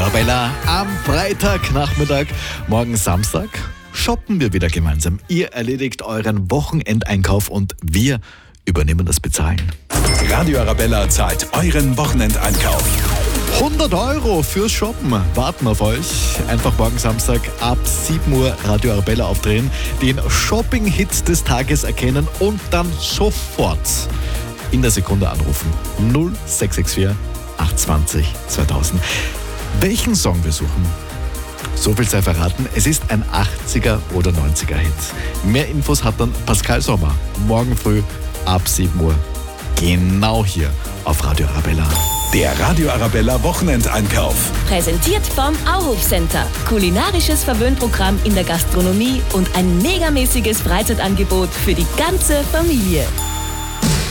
Arabella am Freitagnachmittag. Morgen Samstag shoppen wir wieder gemeinsam. Ihr erledigt euren Wochenendeinkauf und wir übernehmen das Bezahlen. Radio Arabella zahlt euren Wochenendeinkauf. 100 € fürs Shoppen warten auf euch. Einfach morgen Samstag ab 7 Uhr Radio Arabella aufdrehen, den Shopping-Hit des Tages erkennen und dann sofort in der Sekunde anrufen. 0664 820 2000. Welchen Song wir suchen? So viel sei verraten, es ist ein 80er oder 90er Hit. Mehr Infos hat dann Pascal Sommer morgen früh ab 7 Uhr. Genau hier auf Radio Arabella. Der Radio Arabella Wochenendeinkauf. Präsentiert vom Auhof Center. Kulinarisches Verwöhnprogramm in der Gastronomie und ein megamäßiges Freizeitangebot für die ganze Familie.